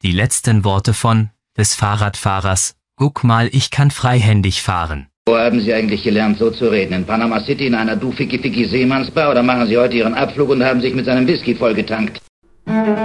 Die letzten Worte des Fahrradfahrers: Guck mal, ich kann freihändig fahren. Wo haben Sie eigentlich gelernt, so zu reden? In Panama City in einer Du-Ficky-Ficky-Seemannsbar oder machen Sie heute Ihren Abflug und haben sich mit seinem Whisky vollgetankt?